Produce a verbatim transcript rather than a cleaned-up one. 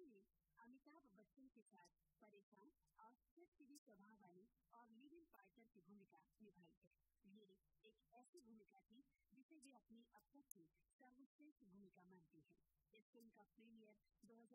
Film में अमिताभ बच्चन के साथ परेशान और चिड़चिड़ी स्वभाव वाली और लिव इन पार्टनर की भूमिका निभाई है। ये एक ऐसी भूमिका थी जिसे वे अपनी अब तक की सर्वश्रेष्ठ भूमिका मानती हैं। इस फिल्म का प्रीमियर दो